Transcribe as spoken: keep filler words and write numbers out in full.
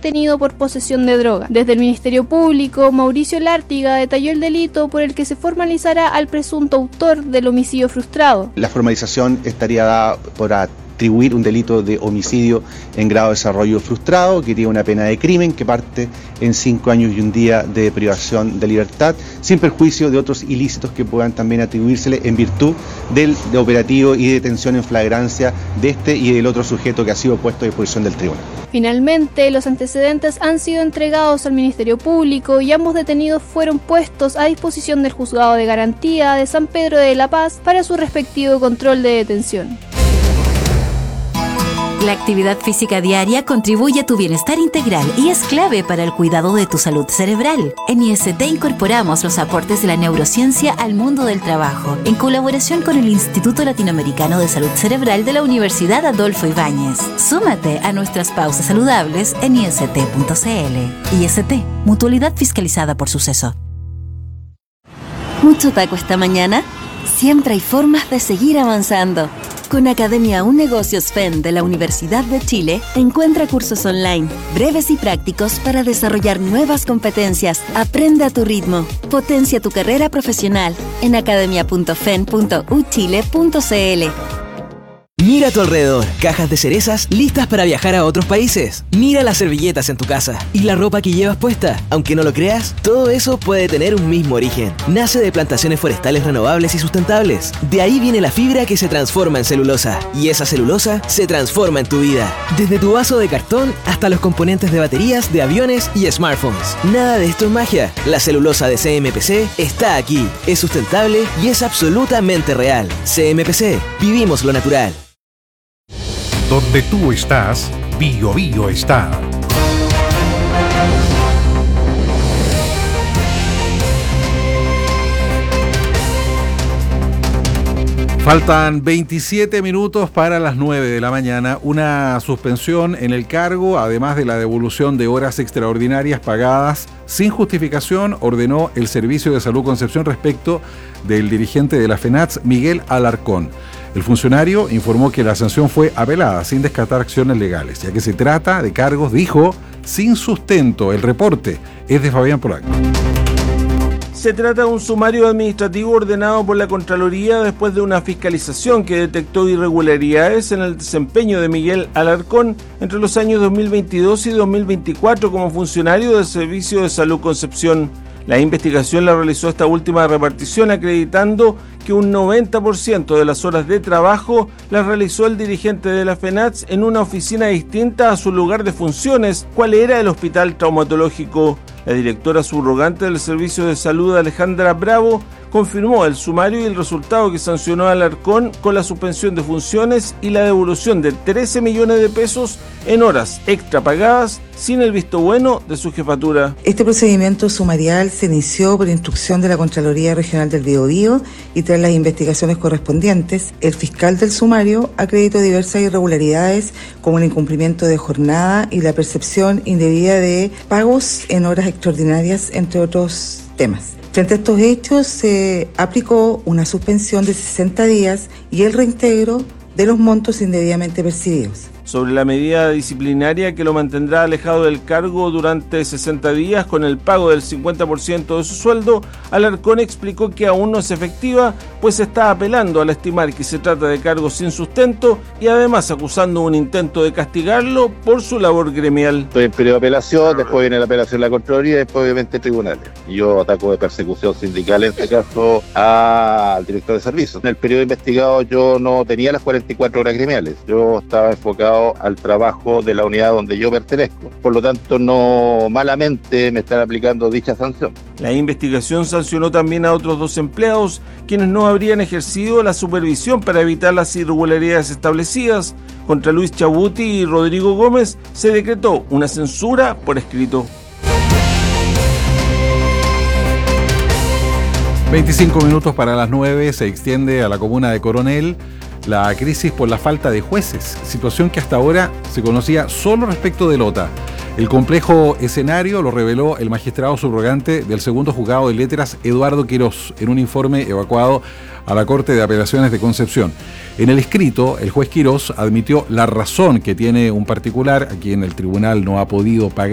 detenido por posesión de droga. Desde el Ministerio Público, Mauricio Lártiga detalló el delito por el que se formalizará al presunto autor del homicidio frustrado. La formalización estaría dada por atribuir un delito de homicidio en grado de desarrollo frustrado, que tiene una pena de crimen que parte en cinco años y un día de privación de libertad, sin perjuicio de otros ilícitos que puedan también atribuírsele en virtud del de operativo y detención en flagrancia de este y del otro sujeto que ha sido puesto a disposición del tribunal. Finalmente, los antecedentes han sido entregados al Ministerio Público y ambos detenidos fueron puestos a disposición del Juzgado de Garantía de San Pedro de la Paz para su respectivo control de detención. La actividad física diaria contribuye a tu bienestar integral y es clave para el cuidado de tu salud cerebral. En I S T incorporamos los aportes de la neurociencia al mundo del trabajo, en colaboración con el Instituto Latinoamericano de Salud Cerebral de la Universidad Adolfo Ibáñez. Súmate a nuestras pausas saludables en I S T punto C L. I S T, mutualidad fiscalizada por Suceso. ¿Mucho taco esta mañana? Siempre hay formas de seguir avanzando. Con Academia Un Negocios F E N de la Universidad de Chile, encuentra cursos online, breves y prácticos para desarrollar nuevas competencias. Aprende a tu ritmo. Potencia tu carrera profesional en academia punto f e n punto u chile punto c l. Mira a tu alrededor, cajas de cerezas listas para viajar a otros países. Mira las servilletas en tu casa y la ropa que llevas puesta. Aunque no lo creas, todo eso puede tener un mismo origen. Nace de plantaciones forestales renovables y sustentables. De ahí viene la fibra que se transforma en celulosa. Y esa celulosa se transforma en tu vida. Desde tu vaso de cartón hasta los componentes de baterías, de aviones y smartphones. Nada de esto es magia. La celulosa de C M P C está aquí. Es sustentable y es absolutamente real. C M P C. Vivimos lo natural. Donde tú estás, Bio Bio está. Faltan veintisiete minutos para las nueve de la mañana. Una suspensión en el cargo, además de la devolución de horas extraordinarias pagadas sin justificación, ordenó el Servicio de Salud Concepción respecto del dirigente de la FENATS, Miguel Alarcón. El funcionario informó que la sanción fue apelada sin descartar acciones legales, ya que se trata de cargos, dijo, sin sustento. El reporte es de Fabián Polaco. Se trata de un sumario administrativo ordenado por la Contraloría después de una fiscalización que detectó irregularidades en el desempeño de Miguel Alarcón entre los años dos mil veintidós y dos mil veinticuatro como funcionario del Servicio de Salud Concepción. La investigación la realizó esta última repartición acreditando que un noventa por ciento de las horas de trabajo las realizó el dirigente de la FENATS en una oficina distinta a su lugar de funciones, cual era el Hospital Traumatológico. La directora subrogante del Servicio de Salud, Alejandra Bravo, confirmó el sumario y el resultado que sancionó a Alarcón con la suspensión de funciones y la devolución de trece millones de pesos en horas extra pagadas sin el visto bueno de su jefatura. Este procedimiento sumarial se inició por instrucción de la Contraloría Regional del Biobío y tras las investigaciones correspondientes, el fiscal del sumario acreditó diversas irregularidades como el incumplimiento de jornada y la percepción indebida de pagos en horas extraordinarias, entre otros temas. Frente a estos hechos, se aplicó una suspensión de sesenta días y el reintegro de los montos indebidamente percibidos. Sobre la medida disciplinaria que lo mantendrá alejado del cargo durante sesenta días con el pago del cincuenta por ciento de su sueldo, Alarcón explicó que aún no es efectiva, pues está apelando al estimar que se trata de cargos sin sustento y además acusando un intento de castigarlo por su labor gremial. Estoy en periodo de apelación, después viene la apelación de la Contraloría y después obviamente tribunales. Yo ataco de persecución sindical en este caso al director de servicios. En el periodo investigado yo no tenía las cuarenta y cuatro horas gremiales, yo estaba enfocado al trabajo de la unidad donde yo pertenezco. Por lo tanto, no malamente me están aplicando dicha sanción. La investigación sancionó también a otros dos empleados, quienes no habrían ejercido la supervisión para evitar las irregularidades establecidas. Contra Luis Chabuti y Rodrigo Gómez se decretó una censura por escrito. veinticinco minutos para las nueve, se extiende a la comuna de Coronel la crisis por la falta de jueces, situación que hasta ahora se conocía solo respecto de Lota. El complejo escenario lo reveló el magistrado subrogante del segundo juzgado de letras, Eduardo Quirós, en un informe evacuado a la Corte de Apelaciones de Concepción. En el escrito, el juez Quirós admitió la razón que tiene un particular a quien el tribunal no ha podido pagar